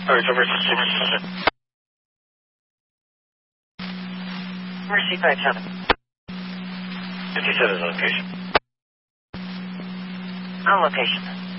Alright, over 6. Mercy 57. 57 is on location. On location.